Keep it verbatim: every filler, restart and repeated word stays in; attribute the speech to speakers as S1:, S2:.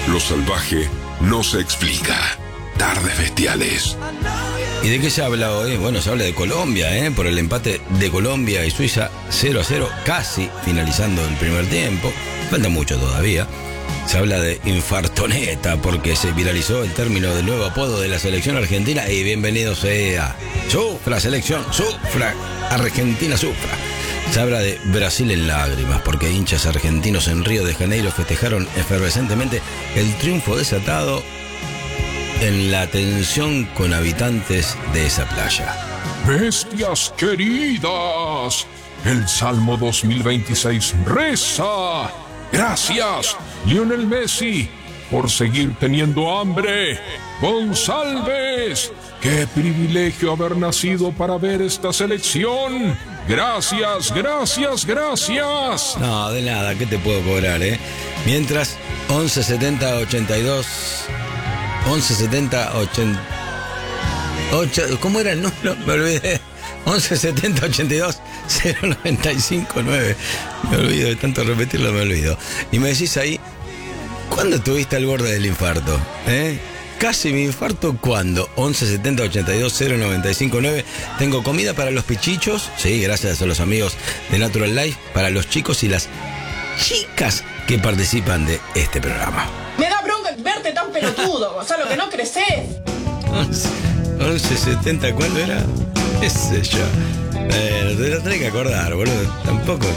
S1: Lo salvaje no se explica. Tardes bestiales.
S2: ¿Y de qué se habla hoy? Bueno, se habla de Colombia, ¿eh? Por el empate de Colombia y Suiza cero a cero, casi finalizando el primer tiempo. Falta mucho todavía. Se habla de infartoneta porque se viralizó el término del nuevo apodo de la selección argentina y bienvenido sea. Sufra, selección, sufra, Argentina sufra. Se habla de Brasil en lágrimas porque hinchas argentinos en Río de Janeiro festejaron efervescentemente el triunfo desatado en la tensión con habitantes de esa playa.
S3: Bestias queridas, el Salmo dos mil veintiséis reza: gracias, Lionel Messi, por seguir teniendo hambre. González, qué privilegio haber nacido para ver esta selección. Gracias, gracias, gracias.
S2: No, de nada, ¿qué te puedo cobrar, eh? Mientras, once setenta ochenta y dos... once setenta ochenta... ¿Cómo era el número? Me olvidé. once setenta ochenta y dos cero noventa y cinco nueve. Me olvido de tanto repetirlo, me olvido. Y me decís ahí, ¿cuándo estuviste al borde del infarto? ¿Eh? Casi mi infarto, ¿cuándo? once setenta ochenta y dos cero noventa y cinco nueve. Tengo comida para los pichichos, sí, gracias a los amigos de Natural Life, para los chicos y las chicas que participan de este programa.
S4: Me da bronca verte tan pelotudo, Gonzalo, que no creces.
S2: once setenta, ¿cuándo era? ¿Qué sé yo? Eh, te lo tenés que acordar, boludo. Tampoco.